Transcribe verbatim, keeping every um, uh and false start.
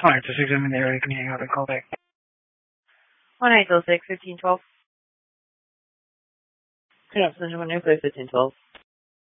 Alright, just examine the area. Can you hang out and call back? one eight zero six, fifteen twelve. Yes, Central Nuclear fifteen twelve.